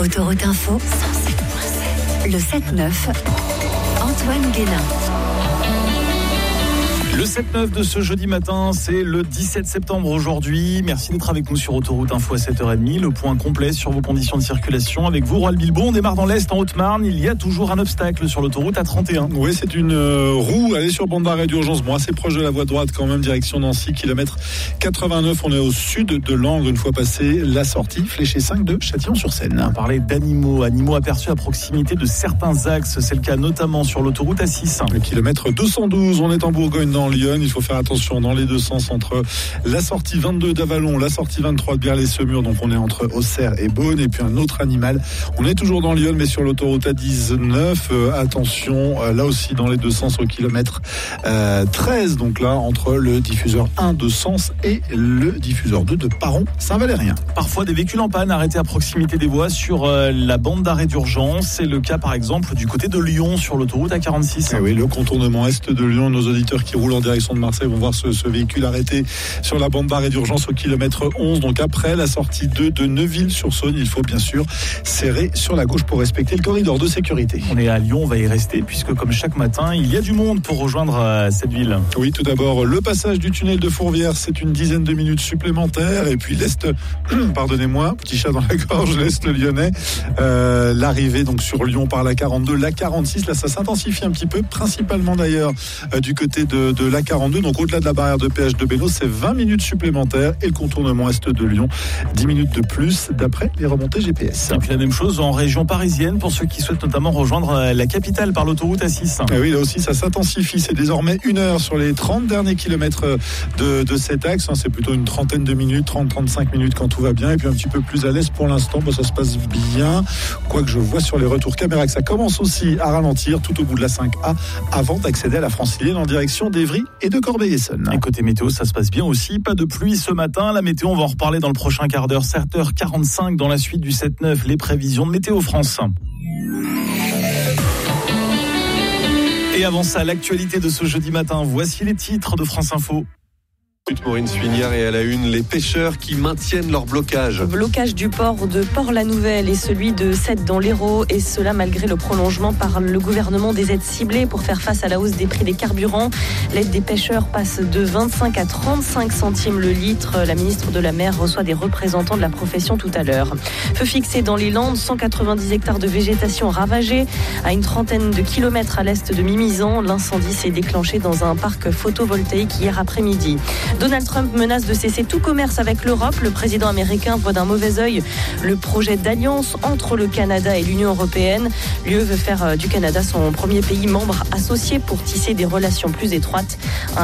Autoroute Info, 107.7. Le 7-9, Antoine Guénin. Le 7-9 de ce jeudi matin, c'est le 17 septembre aujourd'hui. Merci d'être avec nous sur Autoroute Info à 7h30. Le point complet sur vos conditions de circulation. Avec vous, Roald Bilbon, on démarre dans l'Est, en Haute-Marne. Il y a toujours un obstacle sur l'autoroute A31. Oui, c'est une roue. Elle est sur bande d'arrêt d'urgence. Bon, assez proche de la voie droite quand même, direction Nancy, kilomètre 89. On est au sud de l'Angre, une fois passé la sortie, fléché 5 de Châtillon-sur-Seine. On parlait d'animaux aperçus à proximité de certains axes. C'est le cas notamment sur l'autoroute A6. Le kilomètre 212, on est en Bourgogne dans Lyon. Il faut faire attention dans les deux sens entre la sortie 22 d'Avalon, la sortie 23 de Biarlay-Semur. Donc on est entre Auxerre et Beaune. Et puis un autre animal. On est toujours dans Lyon, mais sur l'autoroute A19. Attention, là aussi dans les deux sens au kilomètre 13. Donc là, entre le diffuseur 1 de Sens et le diffuseur 2 de Paron-Saint-Valérien. Parfois des véhicules en panne arrêtés à proximité des voies sur la bande d'arrêt d'urgence. C'est le cas par exemple du côté de Lyon sur l'autoroute A46. Et oui, le contournement est de Lyon. Nos auditeurs qui roulent en direction de Marseille vont voir ce véhicule arrêté sur la bande d'arrêt d'urgence au kilomètre 11. Donc après la sortie 2 de Neuville-sur-Saône, il faut bien sûr serrer sur la gauche pour respecter le corridor de sécurité. On est à Lyon, on va y rester puisque comme chaque matin, il y a du monde pour rejoindre cette ville. Oui, tout d'abord, le passage du tunnel de Fourvière, c'est une dizaine de minutes supplémentaires. Et puis l'Est, pardonnez-moi, petit chat dans la gorge, l'Est lyonnais. L'arrivée donc sur Lyon par la 42, la 46, là ça s'intensifie un petit peu, principalement d'ailleurs du côté de la 42. Donc au-delà de la barrière de péage de Bénos, c'est 20 minutes supplémentaires et le contournement est de Lyon, 10 minutes de plus d'après les remontées GPS. Et puis la même chose en région parisienne pour ceux qui souhaitent notamment rejoindre la capitale par l'autoroute A6. Et oui, là aussi ça s'intensifie, c'est désormais 1 heure sur les 30 derniers kilomètres de cet axe. C'est plutôt une trentaine de minutes, 30-35 minutes quand tout va bien. Et puis un petit peu plus à l'est pour l'instant, ça se passe bien. Quoique je vois sur les retours caméra que ça commence aussi à ralentir tout au bout de la 5A avant d'accéder à la Francilienne en direction d'Évry et de Corbeil-Essonnes. Et côté météo, ça se passe bien aussi. Pas de pluie ce matin. La météo, on va en reparler dans le prochain quart d'heure. 7h45 dans la suite du 7-9. Les prévisions de Météo France. Et avant ça, l'actualité de ce jeudi matin. Voici les titres de France Info. Maureen Suignard et à la une, les pêcheurs qui maintiennent leur blocage. Le blocage du port de Port-la-Nouvelle et celui de Sète dans l'Hérault, et cela malgré le prolongement par le gouvernement des aides ciblées pour faire face à la hausse des prix des carburants. L'aide des pêcheurs passe de 25 à 35 centimes le litre. La ministre de la Mer reçoit des représentants de la profession tout à l'heure. Feu fixé dans les Landes, 190 hectares de végétation ravagés à une trentaine de kilomètres à l'est de Mimizan. L'incendie s'est déclenché dans un parc photovoltaïque hier après-midi. Donald Trump menace de cesser tout commerce avec l'Europe. Le président américain voit d'un mauvais œil le projet d'alliance entre le Canada et l'Union européenne. L'UE veut faire du Canada son premier pays membre associé pour tisser des relations plus étroites.